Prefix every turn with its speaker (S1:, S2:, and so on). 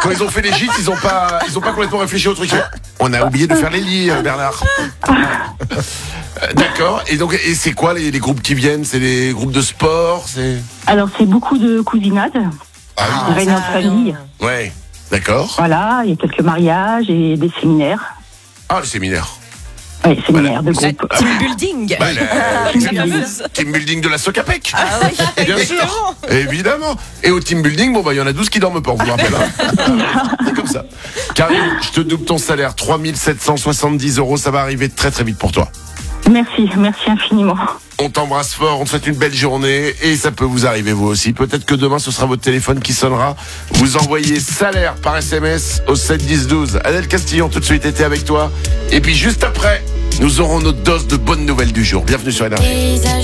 S1: Quand ils ont fait les gîtes, ils ont pas complètement réfléchi au truc. On a oublié de faire les lits, Bernard. D'accord. Et c'est quoi les groupes qui viennent? C'est les groupes de sport?
S2: Alors, c'est beaucoup de cousinade,
S1: Ah
S2: des réunions de famille.
S1: oui. Ouais. D'accord.
S2: Voilà, il y a quelques mariages et des séminaires.
S1: Ah, le séminaire.
S2: Oui, séminaires de
S3: La
S2: groupe.
S3: team building.
S1: Bah,
S2: Team building.
S1: team building de la Socapec.
S3: Ah oui,
S1: Bien sûr. Évidemment. Et au team building, bon, bah, il y en a 12 qui dorment pas, on vous le rappelle. Hein. C'est comme ça. Karine, je te double ton salaire, 3 770 €. Ça va arriver très très vite pour toi.
S2: Merci infiniment.
S1: On t'embrasse fort, on te souhaite une belle journée et ça peut vous arriver vous aussi. Peut-être que demain ce sera votre téléphone qui sonnera. Vous envoyez salaire par SMS au 7 10 12. Adèle Castillon tout de suite était avec toi. Et puis juste après, nous aurons notre dose de bonnes nouvelles du jour. Bienvenue sur Énergie.